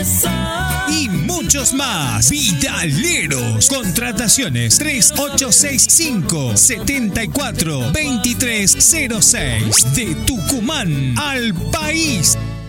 y muchos más. Vitaleros. Contrataciones 3865 74 2306. De Tucumán al país.